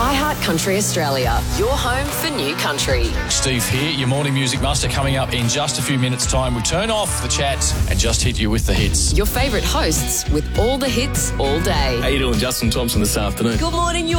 iHeart Country Australia, your home for new country. Steve here, your morning music master, coming up in just a few minutes' time. We turn off the chat and just hit you with the hits. Your favourite hosts with all the hits all day. How you doing? Justin Thompson this afternoon. Good morning, you